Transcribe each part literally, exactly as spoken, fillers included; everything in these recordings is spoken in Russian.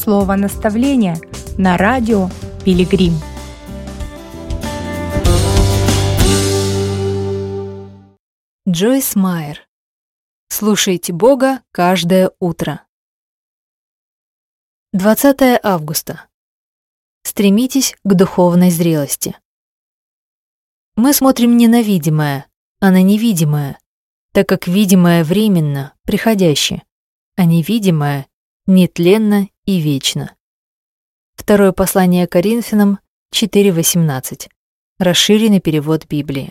слово наставления на радио Пилигрим. Джойс Майер. Слушайте Бога каждое утро. двадцатое августа. Стремитесь к духовной зрелости. Мы смотрим не на видимое, а на невидимое, так как видимое временно, приходяще, а невидимое нетленно и вечно. Второе послание Коринфянам четыре восемнадцать. Расширенный перевод Библии.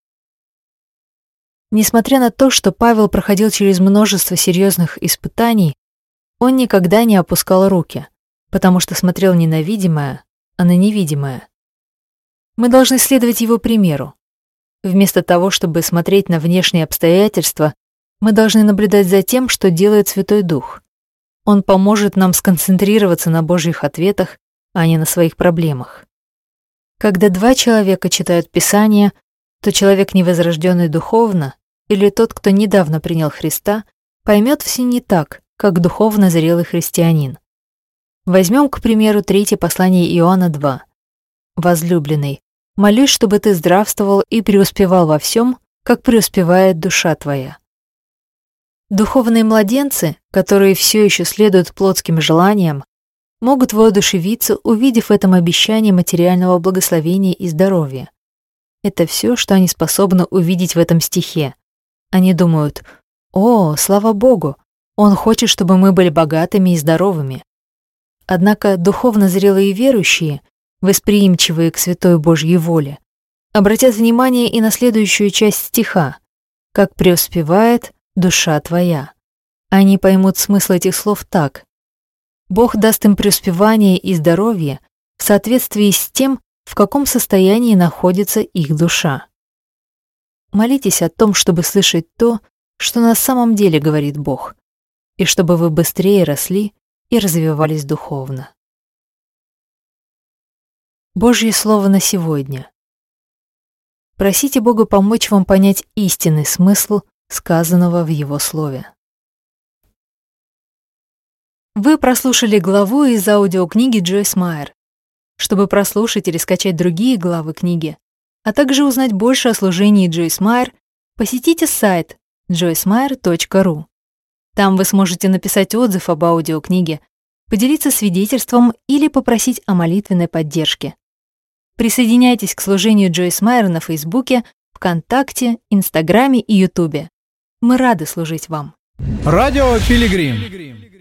Несмотря на то, что Павел проходил через множество серьезных испытаний, он никогда не опускал руки, потому что смотрел не на видимое, а на невидимое. Мы должны следовать его примеру. Вместо того, чтобы смотреть на внешние обстоятельства, мы должны наблюдать за тем, что делает Святой Дух. Он поможет нам сконцентрироваться на Божьих ответах, а не на своих проблемах. Когда два человека читают Писание, то человек, невозрожденный духовно, или тот, кто недавно принял Христа, поймет все не так, как духовно зрелый христианин. Возьмем, к примеру, третье послание Иоанна два. «Возлюбленный, молюсь, чтобы ты здравствовал и преуспевал во всем, как преуспевает душа твоя». Духовные младенцы, которые все еще следуют плотским желаниям, могут воодушевиться, увидев в этом обещание материального благословения и здоровья. Это все, что они способны увидеть в этом стихе. Они думают: «О, слава Богу, Он хочет, чтобы мы были богатыми и здоровыми». Однако духовно зрелые верующие, восприимчивые к святой Божьей воле, обратят внимание и на следующую часть стиха: «Как преуспевает душа твоя». Они поймут смысл этих слов так: Бог даст им преуспевание и здоровье в соответствии с тем, в каком состоянии находится их душа. Молитесь о том, чтобы слышать то, что на самом деле говорит Бог, и чтобы вы быстрее росли и развивались духовно. Божье Слово на сегодня. Просите Бога помочь вам понять истинный смысл сказанного в Его Слове. Вы прослушали главу из аудиокниги Джойс Майер. Чтобы прослушать или скачать другие главы книги, а также узнать больше о служении Джойс Майер, посетите сайт джойс майер точка ру. Там вы сможете написать отзыв об аудиокниге, поделиться свидетельством или попросить о молитвенной поддержке. Присоединяйтесь к служению Джойс Майер на Фейсбуке, ВКонтакте, Инстаграме и Ютубе. Мы рады служить вам. Радио Пилигрим.